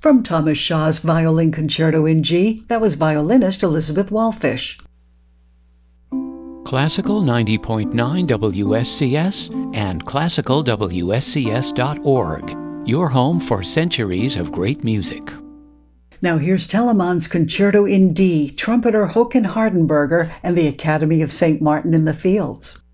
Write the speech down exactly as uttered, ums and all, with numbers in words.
From Thomas Shaw's Violin Concerto in G, that was violinist Elizabeth Walfish. Classical ninety point nine W S C S and classical W S C S dot org, your home for centuries of great music. Now here's Telemann's Concerto in D, trumpeter Håkan Hardenberger and the Academy of Saint Martin in the Fields.